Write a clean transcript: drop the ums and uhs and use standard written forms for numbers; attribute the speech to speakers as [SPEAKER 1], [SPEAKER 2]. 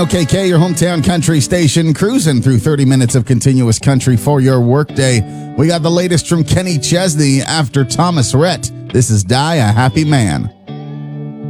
[SPEAKER 1] KK, your hometown country station, cruising through 30 minutes of continuous country for your workday. We got the latest from Kenny Chesney after Thomas Rhett. This is Die a Happy Man.